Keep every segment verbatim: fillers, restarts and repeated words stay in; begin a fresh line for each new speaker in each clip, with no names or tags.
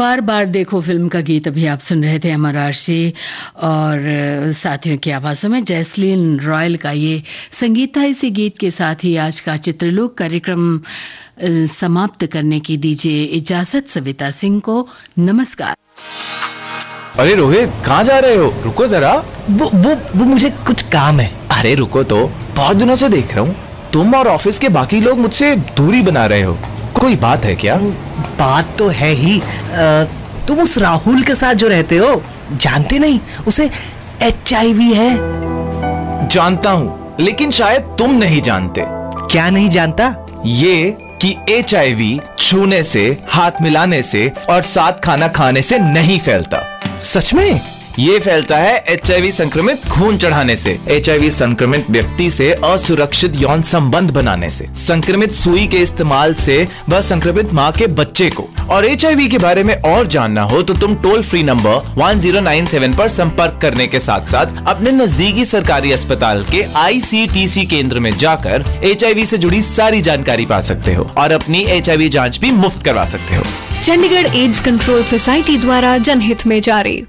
बार बार देखो फिल्म का गीत अभी आप सुन रहे थे अमर आरसी और साथियों की आवाज़ों में जैस्लीन रॉयल का ये संगीत था। इसी गीत के साथ ही आज का चित्रलोक कार्यक्रम समाप्त करने की दीजिए इजाजत। सविता सिंह को नमस्कार।
अरे रोहित, कहाँ जा रहे हो? रुको जरा।
वो वो वो मुझे कुछ काम है।
अरे रुको तो, बहुत दिनों से देख रहा हूँ तुम और ऑफिस के बाकी लोग मुझसे दूरी बना रहे हो। कोई बात है क्या?
बात तो है ही। आ, तुम उस राहुल के साथ जो रहते हो, जानते नहीं उसे एच आई वी है?
जानता हूँ, लेकिन शायद तुम नहीं जानते।
क्या नहीं जानता?
ये कि एच आई वी छूने से, हाथ मिलाने से और साथ खाना खाने से नहीं फैलता।
सच में?
ये फैलता है एच आई वी संक्रमित खून चढ़ाने से, एच आई वी संक्रमित व्यक्ति से असुरक्षित यौन संबंध बनाने से, संक्रमित सुई के इस्तेमाल से व संक्रमित माँ के बच्चे को। और एच आई वी के बारे में और जानना हो तो तुम toll free number one zero nine seven पर संपर्क करने के साथ साथ अपने नजदीकी सरकारी अस्पताल के आई सी टी सी केंद्र में जाकर एच आई वी से जुड़ी सारी जानकारी पा सकते हो और अपनी एच आई वी जांच भी मुफ्त करवा सकते हो।
चंडीगढ़ एड्स कंट्रोल सोसाइटी द्वारा जनहित में जारी।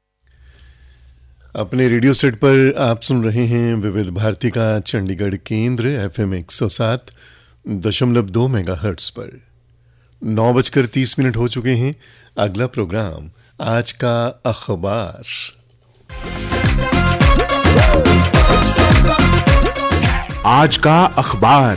अपने रेडियो सेट पर आप सुन रहे हैं विविध भारती का चंडीगढ़ केंद्र एफ एम एक सौ सात दशमलव दो मेगा हर्ट्ज पर। नौ बजकर तीस मिनट हो चुके हैं। अगला प्रोग्राम आज का अखबार।
आज का अखबार।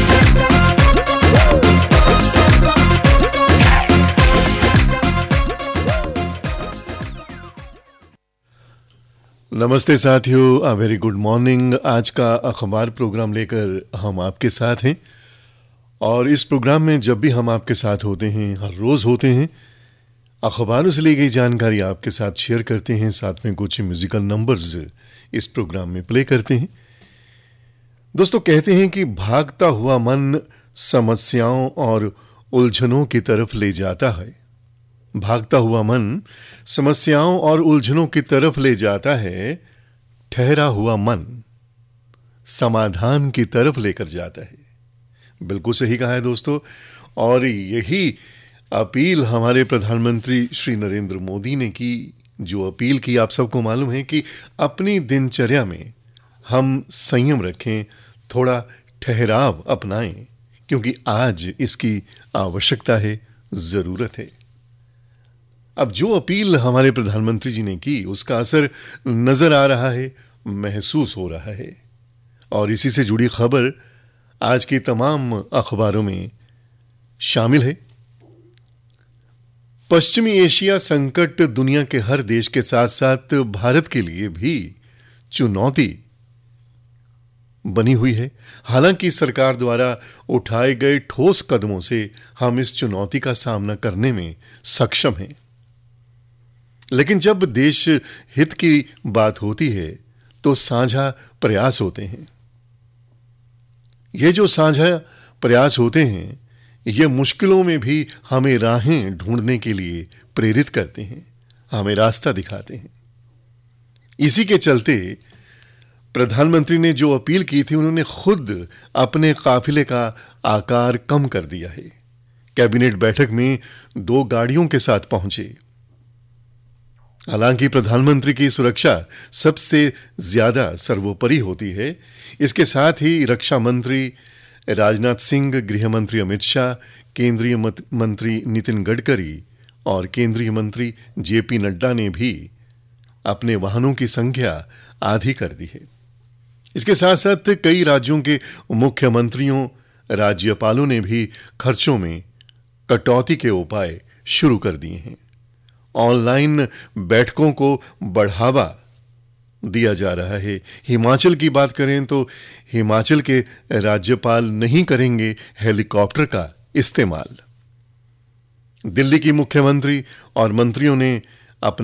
नमस्ते साथियों, अ वेरी गुड मॉर्निंग। आज का अखबार प्रोग्राम लेकर हम आपके साथ हैं और इस प्रोग्राम में जब भी हम आपके साथ होते हैं, हर रोज़ होते हैं, अखबारों से ली गई जानकारी आपके साथ शेयर करते हैं, साथ में कुछ म्यूज़िकल नंबर्स इस प्रोग्राम में प्ले करते हैं। दोस्तों, कहते हैं कि भागता हुआ मन समस्याओं और उलझनों की तरफ ले जाता है। भागता हुआ मन समस्याओं और उलझनों की तरफ ले जाता है, ठहरा हुआ मन समाधान की तरफ लेकर जाता है। बिल्कुल सही कहा है दोस्तों, और यही अपील हमारे प्रधानमंत्री श्री नरेंद्र मोदी ने की। जो अपील की आप सबको मालूम है कि अपनी दिनचर्या में हम संयम रखें, थोड़ा ठहराव अपनाएं, क्योंकि आज इसकी आवश्यकता है, जरूरत है। अब जो अपील हमारे प्रधानमंत्री जी ने की, उसका असर नजर आ रहा है, महसूस हो रहा है, और इसी से जुड़ी खबर आज की तमाम अखबारों में शामिल है। पश्चिमी एशिया संकट दुनिया के हर देश के साथ साथ भारत के लिए भी चुनौती बनी हुई है। हालांकि सरकार द्वारा उठाए गए ठोस कदमों से हम इस चुनौती का सामना करने में सक्षम हैं, लेकिन जब देश हित की बात होती है तो साझा प्रयास होते हैं। ये जो साझा प्रयास होते हैं, ये मुश्किलों में भी हमें राहें ढूंढने के लिए प्रेरित करते हैं, हमें रास्ता दिखाते हैं। इसी के चलते प्रधानमंत्री ने जो अपील की थी, उन्होंने खुद अपने काफिले का आकार कम कर दिया है। कैबिनेट बैठक में दो गाड़ियों के साथ पहुंचे। हालांकि प्रधानमंत्री की सुरक्षा सबसे ज्यादा सर्वोपरि होती है। इसके साथ ही रक्षा मंत्री राजनाथ सिंह, गृह मंत्री अमित शाह, केंद्रीय मंत्री नितिन गडकरी और केंद्रीय मंत्री जे पी नड्डा ने भी अपने वाहनों की संख्या आधी कर दी है। इसके साथ साथ कई राज्यों के मुख्यमंत्रियों, राज्यपालों ने भी खर्चों में कटौती के उपाय शुरू कर दिए हैं। ऑनलाइन बैठकों को बढ़ावा दिया जा रहा है। हिमाचल की बात करें तो हिमाचल के राज्यपाल नहीं करेंगे हेलीकॉप्टर का इस्तेमाल। दिल्ली की मुख्यमंत्री और मंत्रियों ने